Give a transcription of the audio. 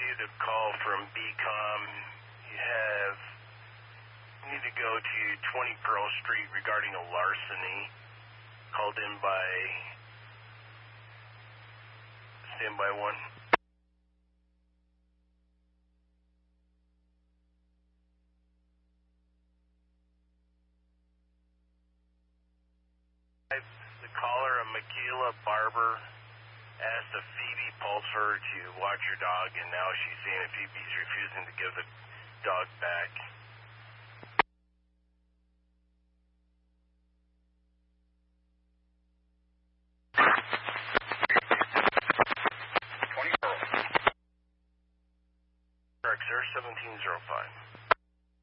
received a call from BCOM. You need to go to 20 Pearl Street regarding a larceny. Called in by standby 1. The caller, Michaela Barber, asked if Phoebe pulls her to watch her dog, and now she's saying if Phoebe's refusing to give the dog back. Correct, sir. 1705.